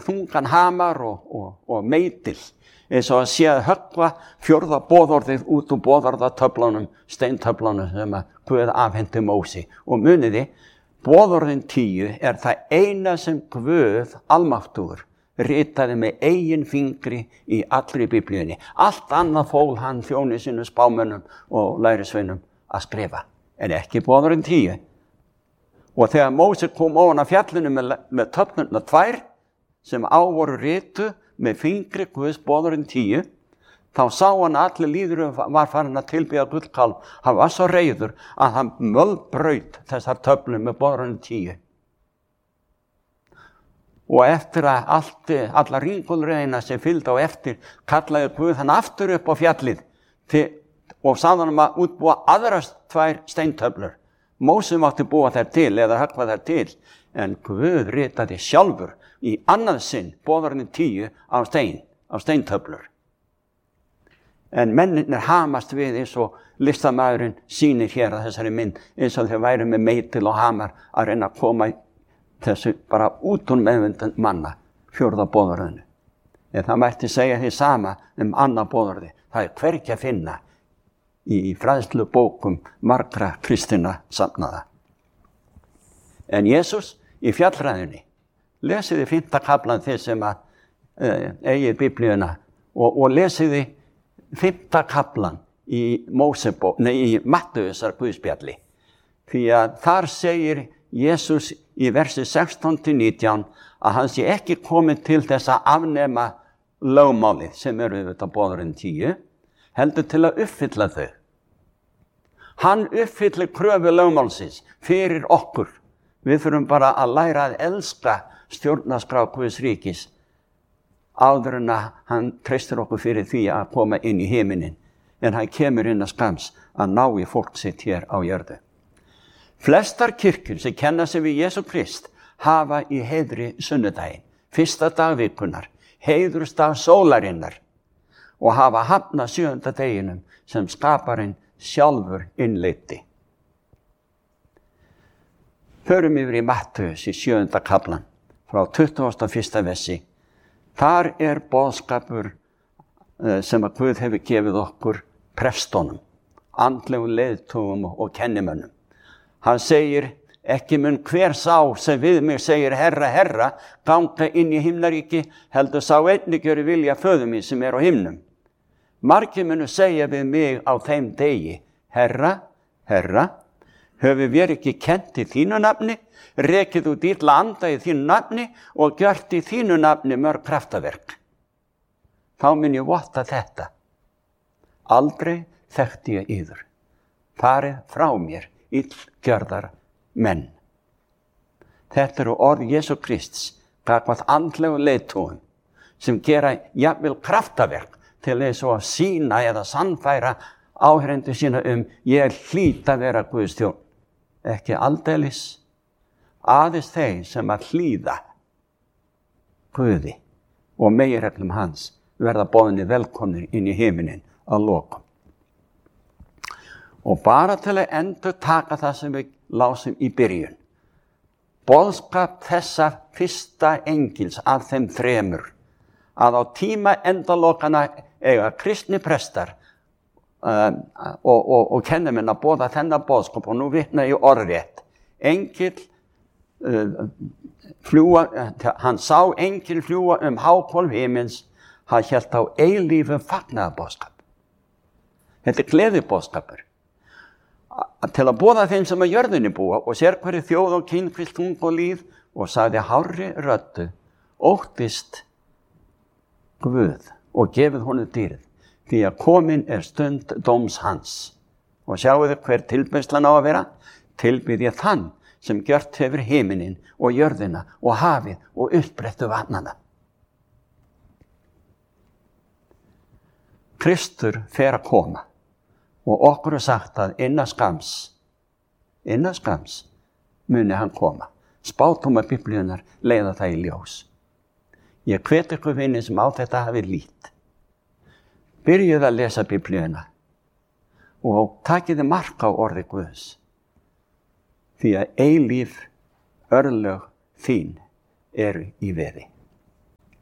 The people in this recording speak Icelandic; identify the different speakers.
Speaker 1: þungan hamar og meitil, eins og að sé að höggva fjórða boðorðið út úr boðorðatöflunum, steintöflunum sem að Guð afhenti Mósi. Og muniði, boðorðin 10 er það eina sem Guð almáttugur ritaði með eigin fingri í allri Biblíunni. Allt annað fól hann þjóni sínu spámönnum og lærisveinum að skrifa, en ekki boðorðin 10. Og þegar Mósi kom ofan af fjallinu með töflurnar 2 sem á voru ritu með fingri Guðs boðorðin 10, þá sá hann að allir líður var farin að tilbiðja gullkálf. Hann var svo reiður að hann mölbraut þessar töflur með boðorðin 10. Og eftir að allar ringulreina sem fylgdi á eftir, kallaði Guð hann aftur upp á fjallið og sagði hann að útbúa aðrar 2 steintöflur. Mósi mátti búa þær til eða höggva þær til, en Guð ritaði sjálfur í annað sinn boðorðin 10 á steintöflur. En mennirnir hamast við eins og listamaðurinn sýnir hér að þessari mynd, eins og þeir væru með meitil og hamar að reyna að koma þessu bara út úr meðvindum manna, 4. boðorðinu. En það mætti segja því sama annað boðorði. Það hvergi að finna í fræðslubókum margra kristinna safnaða. En Jesús í fjallræðunni, lesiði 5. kaflan þið sem eigið Biblíuna og lesiði 5. kaflan í Mattheusar Guðspjalli. Því að þar segir Jesús í versi 16-19 að hann sé ekki komið til þess að afnema lögmálið sem eru auðvitað boðorðin 10, heldur til að uppfylla þau. Hann uppfyllir kröfu lögmálsins fyrir okkur. Við þurfum bara að læra að elska stjórnarskrá Guðs ríkis áður en að hann treystir okkur fyrir því að koma inn í himinin. En hann kemur inn að skams að ná í fólk sitt hér á jörðu. Flestar kirkjur sem kenna sig við Jesú Krist hafa í heiðri sunnudaginn, 1. dag vikunnar, heiðursdag sólarinnar og hafa hafnað 7. deginum sem skaparinn sjálfur innleiddi. Förum yfir í Mattheus í 7. kaflan frá 21. versi. Þar er boðskapur sem að Guð hefur gefið okkur prestónum, andlegum leiðtogum og kennimönnum. Hann segir, ekki mun hver sá sem við mig segir Herra, Herra, ganga inn í himnaríki, heldur sá einnig gjöri vilja föður mín sem er á himnum. Margir munu segja við mig á þeim degi, Herra, Herra, höfum við ekki kennt í þínu nafni, rekið út illa anda í þínu nafni og gjört í þínu nafni mörg kraftaverk. Þá mun ég votta þetta. Aldrei þekkti ég yður. Farið frá mér, illgjörðar menn. Þetta eru orð Jesú Krists, gagnvart andlegu leiðtogum, sem gera jafnvel kraftaverk til þess að sýna eða sannfæra áheyrendur sína ég hlýt að vera Guðs þjónn. Ekki aldeilis, aðeins þeir sem að hlýða Guði og meginreglum hans verða boðnir velkomnir inn í himinin að lokum. Og bara til að endurtaka það sem við lásum í byrjun. Boðskap þessa fyrsta engils af þeim 3 að á tíma endalokana eiga kristni prestar og kennumenn að boða þennan boðskap, og nú vitna ég orðrétt. Hann sá engil fljúga háhvolf himins, hann hélt á eilífum fagnaðarboðskap. Þetta er gleðiboðskapur. Til að boða þeim sem að jörðinni búa og sér hverju þjóð og kynhvíld, tung og líð, og sagði hárri röddu, óttist Guð og gefið honum dýrið, því að komin er stund dóms hans. Og sjáu þið hver tilbeiðslan á að vera? Tilbið ég þann sem gjört hefur himinin og jörðina og hafið og uppbrettu vatnana. Kristur fer að koma og okkur er sagt að innan skams muni hann koma. Spádómar Biblíunnar leiða það í ljós. Ég hvet ykkur vinni sem á þetta hafi lít. Byrjuð að lesa Biblíuna og takiði mark á orði Guðs. Því að eilíf örlög þín eru í veði.